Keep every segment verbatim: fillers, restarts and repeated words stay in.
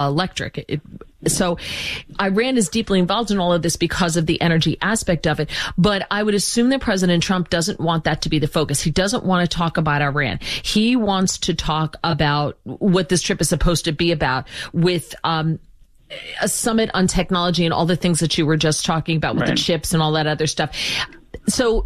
electric. It, so Iran is deeply involved in all of this because of the energy aspect of it. But I would assume that President Trump doesn't want that to be the focus. He doesn't want to talk about Iran. He wants to talk about what this trip is supposed to be about, with um, a summit on technology and all the things that you were just talking about with right. the chips and all that other stuff. So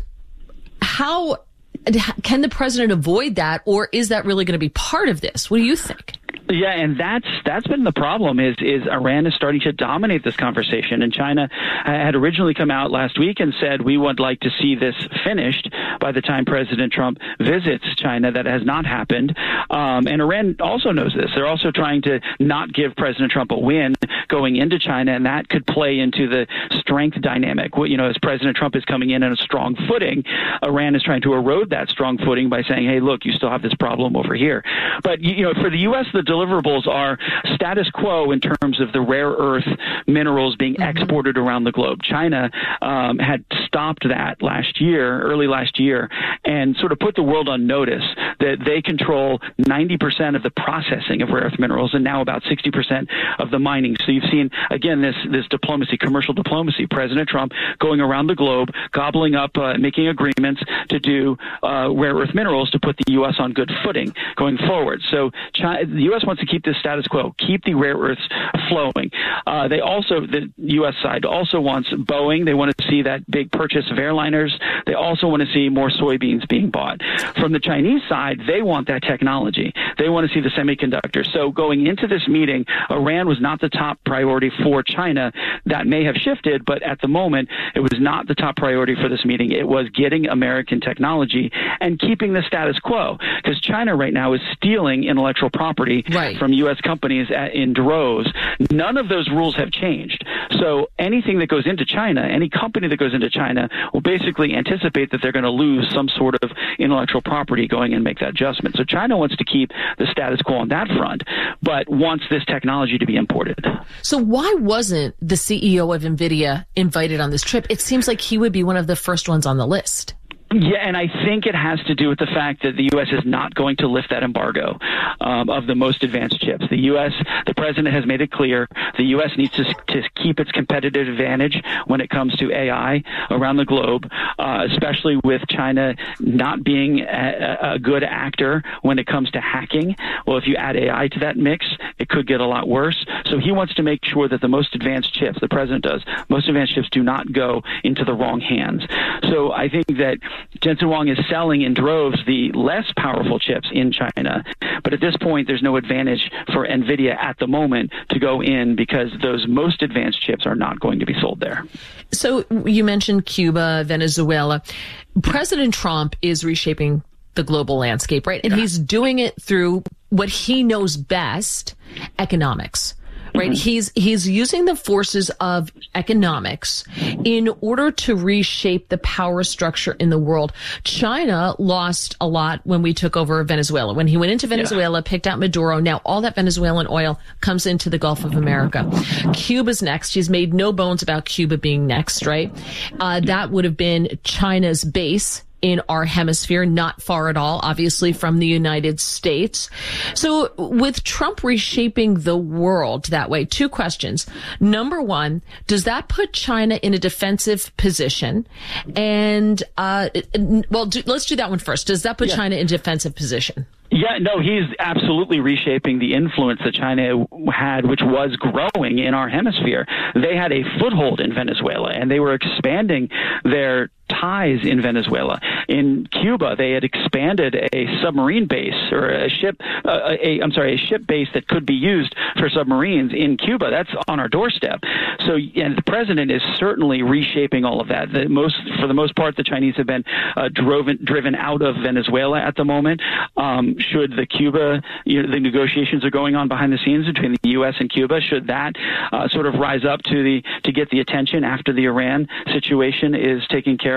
how can the president avoid that, or is that really going to be part of this? What do you think? Yeah, and that's that's been the problem is is Iran is starting to dominate this conversation. And China had originally come out last week and said, we would like to see this finished by the time President Trump visits China. That has not happened. Um, and Iran also knows this. They're also trying to not give President Trump a win going into China, and that could play into the strength dynamic. You know, as President Trump is coming in on a strong footing, Iran is trying to erode that strong footing by saying, hey, look, you still have this problem over here. But, you know, for the U S, the deliverables are status quo in terms of the rare earth minerals being mm-hmm. exported around the globe. China um, had stopped that last year, early last year, and sort of put the world on notice that they control ninety percent of the processing of rare earth minerals and now about sixty percent of the mining. So you've seen, again, this this diplomacy, commercial diplomacy, President Trump going around the globe, gobbling up, uh, making agreements to do uh, rare earth minerals to put the U S on good footing going forward. So China, the U S wants to keep this status quo, keep the rare earths flowing. Uh, they also, the U S side also wants Boeing. They want to see that big purchase of airliners. They also want to see more soybeans being bought. From the Chinese side, they want that technology. They want to see the semiconductors. So going into this meeting, Iran was not the top priority for China. That may have shifted, but at the moment, it was not the top priority for this meeting. It was getting American technology and keeping the status quo, because China right now is stealing intellectual property right. from U S companies at, in droves. None of those rules have changed. So anything that goes into China, any company that goes into China will basically anticipate that they're going to lose some sort of intellectual property going and make that adjustment. So China wants to keep the status quo on that front, but wants this technology to be imported. So why wasn't the C E O of NVIDIA invited on this trip? It seems like he would be one of the first ones on the list. Yeah, and I think it has to do with the fact that the U S is not going to lift that embargo um, of the most advanced chips. The U S, the president has made it clear, the U S needs to, to keep its competitive advantage when it comes to A I around the globe, uh, especially with China not being a, a good actor when it comes to hacking. Well, if you add A I to that mix, it could get a lot worse. So he wants to make sure that the most advanced chips, the president does, most advanced chips do not go into the wrong hands. So I think that Jensen Huang is selling in droves the less powerful chips in China. But at this point, there's no advantage for NVIDIA at the moment to go in because those most advanced chips are not going to be sold there. So you mentioned Cuba, Venezuela. President Trump is reshaping the global landscape, right? And yeah. he's doing it through what he knows best, economics. Right. Mm-hmm. He's he's using the forces of economics in order to reshape the power structure in the world. China lost a lot when we took over Venezuela. When he went into Venezuela, yeah. picked out Maduro, now all that Venezuelan oil comes into the Gulf of America. Cuba's next. He's made no bones about Cuba being next, right? Uh, that would have been China's base in our hemisphere, not far at all, obviously, from the United States. So with Trump reshaping the world that way, two questions. Number one, does that put China in a defensive position? And, uh, well, do, let's do that one first. Does that put yeah. China in a defensive position? Yeah, no, he's absolutely reshaping the influence that China had, which was growing in our hemisphere. They had a foothold in Venezuela, and they were expanding their ties in Venezuela. In Cuba, they had expanded a submarine base or a ship, uh, a, I'm sorry, a ship base that could be used for submarines in Cuba. That's on our doorstep. So, and the president is certainly reshaping all of that. The most, for the most part, the Chinese have been uh, driven driven out of Venezuela at the moment. Um, should the Cuba, you know, the negotiations are going on behind the scenes between the U S and Cuba. Should that uh, sort of rise up to the to get the attention after the Iran situation is taken care of?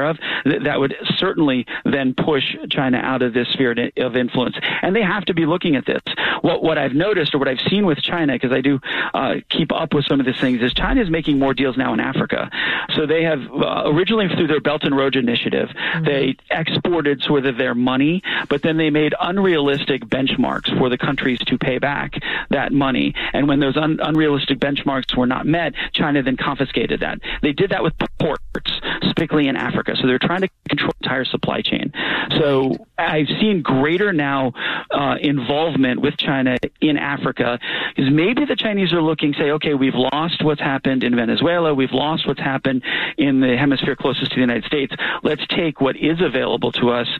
of, th- that would certainly then push China out of this sphere of influence. And they have to be looking at this. What what I've noticed, or what I've seen with China, because I do uh, keep up with some of these things, is China is making more deals now in Africa. So they have uh, originally through their Belt and Road Initiative, mm-hmm. they exported sort of their money, but then they made unrealistic benchmarks for the countries to pay back that money. And when those un- unrealistic benchmarks were not met, China then confiscated that. They did that with ports, specifically in Africa. So they're trying to control the entire supply chain. So I've seen greater now uh, involvement with China in Africa, because maybe the Chinese are looking, say, okay, we've lost what's happened in Venezuela, we've lost what's happened in the hemisphere closest to the United States. Let's take what is available to us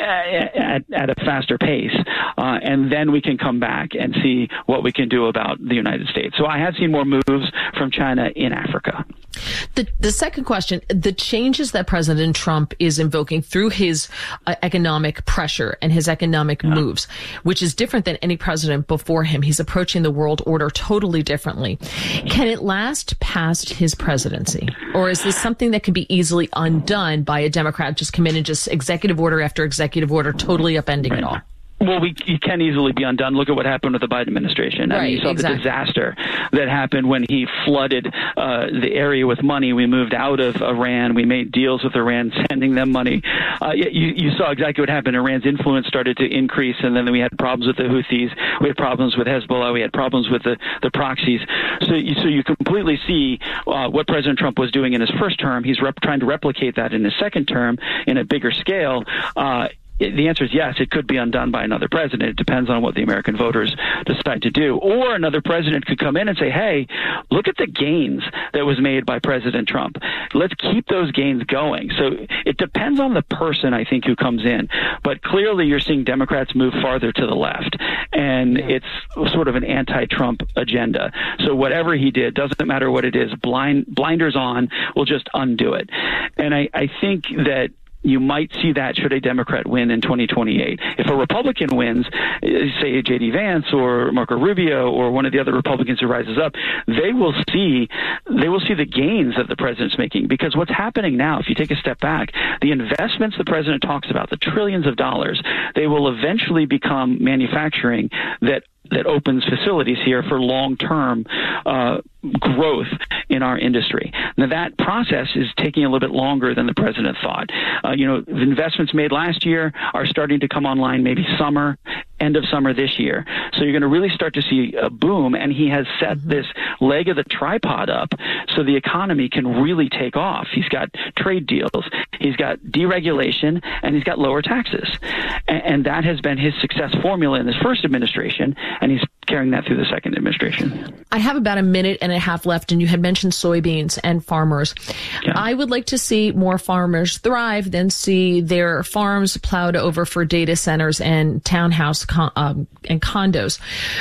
at, at a faster pace, uh, and then we can come back and see what we can do about the United States. So I have seen more moves from China in Africa. The, the second question, the changes that President Trump is invoking through his uh, economic pressure and his economic yeah. moves, which is different than any president before him. He's approaching the world order totally differently. Can it last past his presidency? Or is this something that can be easily undone by a Democrat just come in and just executive order after executive order, totally upending right. it all? Well, we it can easily be undone. Look at what happened with the Biden administration. I right, mean, you saw exactly. the disaster that happened when he flooded uh, the area with money. We moved out of Iran. We made deals with Iran, sending them money. Uh, you, you saw exactly what happened. Iran's influence started to increase, and then we had problems with the Houthis. We had problems with Hezbollah. We had problems with the, the proxies. So you, so you completely see uh, what President Trump was doing in his first term. He's rep- trying to replicate that in his second term in a bigger scale. Uh, The answer is yes, it could be undone by another president. It depends on what the American voters decide to do. Or another president could come in and say, hey, look at the gains that was made by President Trump. Let's keep those gains going. So it depends on the person, I think, who comes in. But clearly you're seeing Democrats move farther to the left. And yeah. it's sort of an anti-Trump agenda. So whatever he did, doesn't matter what it is, blind blinders on, will just undo it. And I, I think that you might see that should a Democrat win in twenty twenty-eight. If a Republican wins, say J D Vance or Marco Rubio or one of the other Republicans who rises up, they will see they will see the gains that the president's making. Because what's happening now, if you take a step back, the investments the president talks about, the trillions of dollars, they will eventually become manufacturing that that opens facilities here for long-term uh, growth in our industry. Now, that process is taking a little bit longer than the president thought. Uh, you know, the investments made last year are starting to come online maybe summer, end of summer this year. So you're going to really start to see a boom, and he has set mm-hmm. this leg of the tripod up so the economy can really take off. He's got trade deals, he's got deregulation, and he's got lower taxes. And, and that has been his success formula in this first administration, and he's carrying that through the second administration. I have about a minute and a half left, and you had mentioned soybeans and farmers. Yeah. I would like to see more farmers thrive than see their farms plowed over for data centers and townhouse con- um, and condos.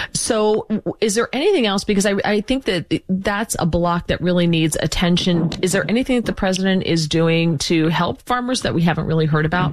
So is there anything else? Because I, I think that that's a block that really needs attention. Is there anything that the president is doing to help farmers that we haven't really heard about?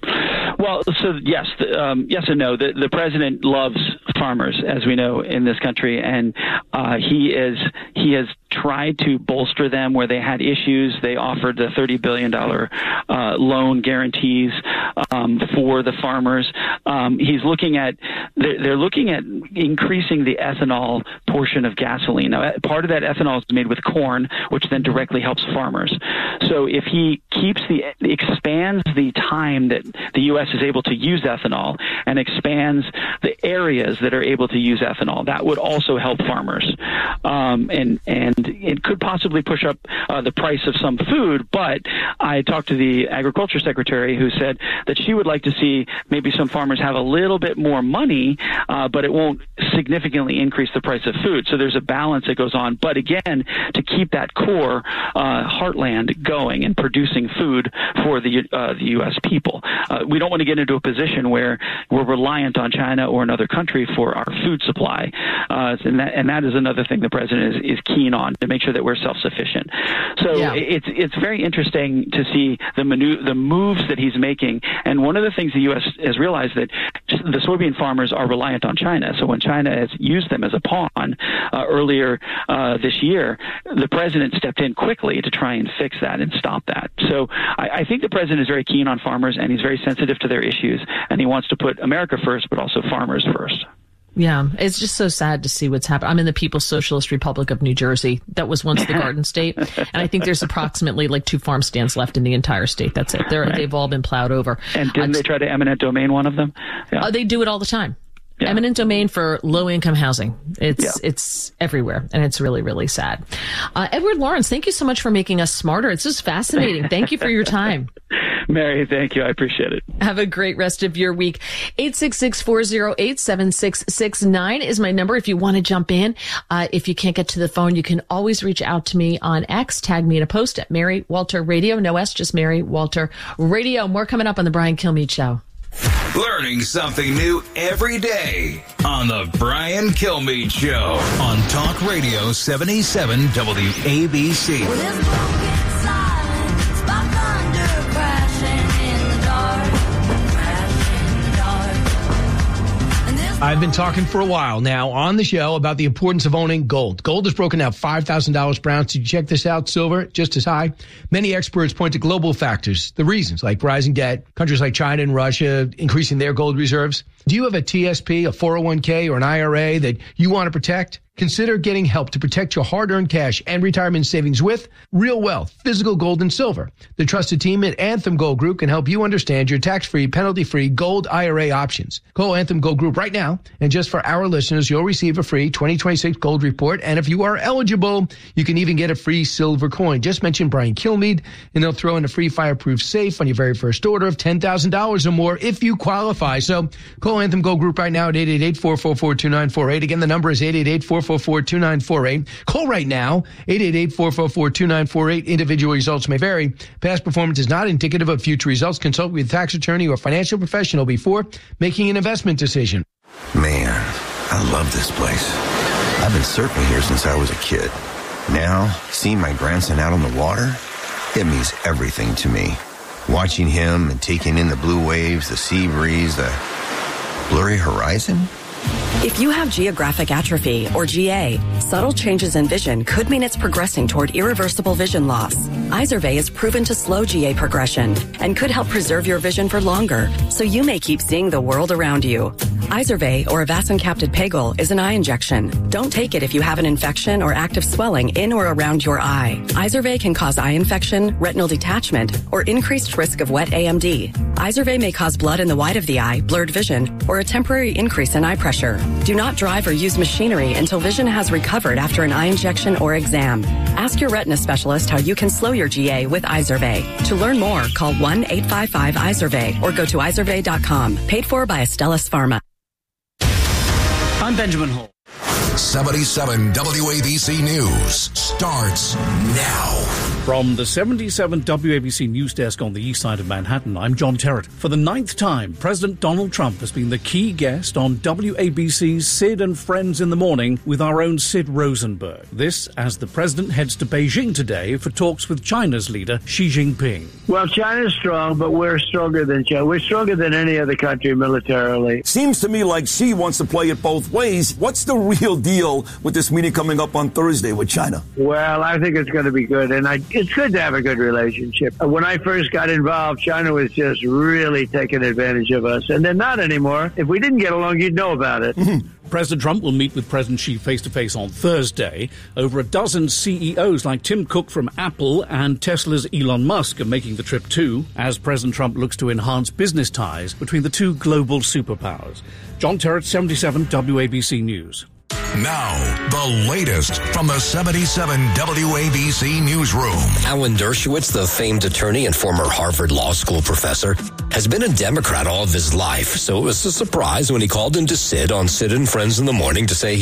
Well, so yes, the, um, yes and no. The, the president loves farmers, as we know in this country, and uh, he is he has tried to bolster them where they had issues. They offered the thirty billion dollars uh, loan guarantees um, for the farmers. Um, he's looking at they're, they're looking at increasing the ethanol portion of gasoline. Now, part of that ethanol is made with corn, which then directly helps farmers. So if he keeps the expands the time that the U S is able to use ethanol and expands the areas that are able to use ethanol, that would also help farmers. Um, and and it could possibly push up uh, the price of some food. But I talked to the agriculture secretary who said that she would like to see maybe some farmers have a little bit more money, uh, but it won't significantly increase the price of food. So there's a balance that goes on. But again, to keep that core uh, heartland going and producing food for the uh, the U S people. Uh, we don't want to get into a position where we're reliant on China or another country for our food supply. Uh, and, that, and that is another thing the president is, is keen on. to make sure that we're self-sufficient. So yeah. it's it's very interesting to see the manu- the moves that he's making. And one of the things the U S has realized that the soybean farmers are reliant on China. So when China has used them as a pawn uh, earlier uh, this year, the president stepped in quickly to try and fix that and stop that. So I, I think the president is very keen on farmers, and he's very sensitive to their issues, and he wants to put America first, but also farmers first. Yeah, it's just so sad to see what's happened. I'm in the People's Socialist Republic of New Jersey. That was once the Garden State. And I think there's approximately like two farm stands left in the entire state. That's it. They're, right. They've all been plowed over. And didn't uh, they try to eminent domain one of them? Yeah. Uh, they do it all the time. Yeah. Eminent domain for low-income housing. It's yeah. it's everywhere, and it's really, really sad. Uh, Edward Lawrence, thank you so much for making us smarter. It's just fascinating. Thank you for your time. Mary, thank you. I appreciate it. Have a great rest of your week. eight six six, four oh eight, seven six six nine is my number if you want to jump in. Uh, if you can't get to the phone, you can always reach out to me on X. Tag me in a post at Mary Walter Radio. No S, just Mary Walter Radio. More coming up on The Brian Kilmeade Show. Learning something new every day on The Brian Kilmeade Show on Talk Radio seventy-seven W A B C. I've been talking for a while now on the show about the importance of owning gold. Gold has broken out five thousand dollars per ounce. Did you check this out? Silver, just as high. Many experts point to global factors, the reasons like rising debt, countries like China and Russia increasing their gold reserves. Do you have a T S P, a four oh one k, or an I R A that you want to protect? Consider getting help to protect your hard-earned cash and retirement savings with Real Wealth, physical gold and silver. The trusted team at Anthem Gold Group can help you understand your tax-free, penalty-free gold I R A options. Call Anthem Gold Group right now, and just for our listeners, you'll receive a free twenty twenty-six gold report, and if you are eligible, you can even get a free silver coin. Just mention Brian Kilmeade, and they'll throw in a free fireproof safe on your very first order of ten thousand dollars or more if you qualify. So call Anthem Gold Group right now at eight eight eight, four four four, two nine four eight. Again, the number is eight eight eight, four four four, two nine four eight. Call right now, eight eight eight, four four four, two nine four eight. Individual results may vary. Past performance is not indicative of future results. Consult with a tax attorney or financial professional before making an investment decision. Man, I love this place. I've been surfing here since I was a kid. Now, seeing my grandson out on the water, it means everything to me. Watching him and taking in the blue waves, the sea breeze, the blurry horizon. If you have geographic atrophy, or G A, subtle changes in vision could mean it's progressing toward irreversible vision loss. Izervay is proven to slow G A progression and could help preserve your vision for longer, so you may keep seeing the world around you. Izervay, or avacincaptad pegol, is an eye injection. Don't take it if you have an infection or active swelling in or around your eye. Izervay can cause eye infection, retinal detachment, or increased risk of wet A M D. Izervay may cause blood in the white of the eye, blurred vision, or a temporary increase in eye pressure. Do not drive or use machinery until vision has recovered after an eye injection or exam. Ask your retina specialist how you can slow your G A with Izervay. To learn more, call one eight five five Izervay or go to izervay dot com. Paid for by Astellas Pharma. I'm Benjamin Hall. seventy-seven W A B C News starts now. From the seventy-seven W A B C News Desk on the east side of Manhattan, I'm John Terrett. For the ninth time, President Donald Trump has been the key guest on W A B C's Sid and Friends in the Morning with our own Sid Rosenberg. This as the president heads to Beijing today for talks with China's leader, Xi Jinping. Well, China's strong, but we're stronger than China. We're stronger than any other country militarily. Seems to me like Xi wants to play it both ways. What's the real deal with this meeting coming up on Thursday with China? Well, I think it's going to be good, and I, it's good to have a good relationship. When I first got involved, China was just really taking advantage of us, and they're not anymore. If we didn't get along, you'd know about it. Mm-hmm. President Trump will meet with President Xi face-to-face on Thursday. Over a dozen C E Os like Tim Cook from Apple and Tesla's Elon Musk are making the trip too, as President Trump looks to enhance business ties between the two global superpowers. John Terrett, seventy-seven W A B C News. Now, the latest from the seventy-seven W A B C Newsroom. Alan Dershowitz, the famed attorney and former Harvard Law School professor, has been a Democrat all of his life, so it was a surprise when he called in to Sid on Sid and Friends in the Morning to say he's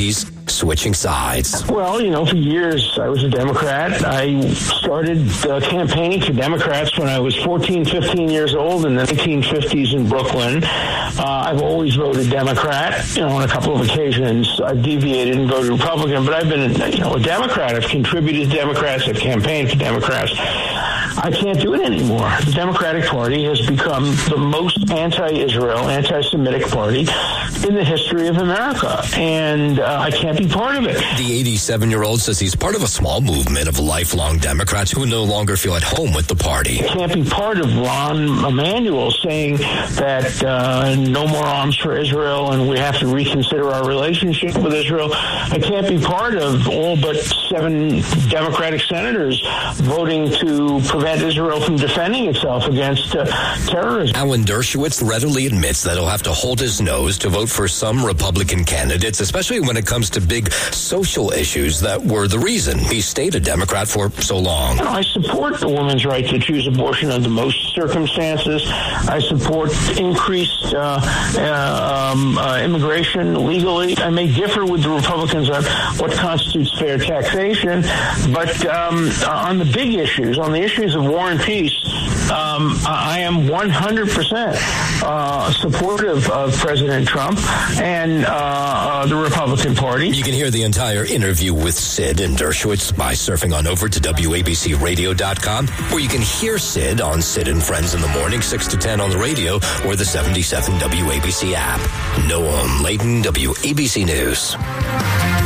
switching sides. Well, you know, for years I was a Democrat. I started uh, campaigning for Democrats when I was fourteen, fifteen years old in the nineteen fifties in Brooklyn. Uh, I've always voted Democrat. You know, on a couple of occasions I've deviated and voted Republican, but I've been, you know, a Democrat. I've contributed to Democrats. I've campaigned for Democrats. I can't do it anymore. The Democratic Party has become the most anti-Israel, anti-Semitic party in the history of America, and uh, I can't be part of it. The eighty-seven-year-old says he's part of a small movement of lifelong Democrats who no longer feel at home with the party. I can't be part of Ron Emanuel saying that uh, no more arms for Israel and we have to reconsider our relationship with Israel. I can't be part of all but seven Democratic senators voting to prevent Israel from defending itself against uh, terrorism. Alan Dershowitz readily admits that he'll have to hold his nose to vote for some Republican candidates, especially when it comes to big social issues that were the reason he stayed a Democrat for so long. You know, I support the woman's right to choose abortion under most circumstances. I support increased uh, uh, um, uh, immigration legally. I may differ with the Republicans on what constitutes fair taxation, but um, on the big issues, on the issues of war and peace, um, I am one hundred percent uh, supportive of President Trump and uh, uh, the Republican Party. You can hear the entire interview with Sid and Dershowitz by surfing on over to W A B C radio dot com, where you can hear Sid on Sid and Friends in the morning, six to ten on the radio or the seventy-seven W A B C app. Noam Layton, W A B C News.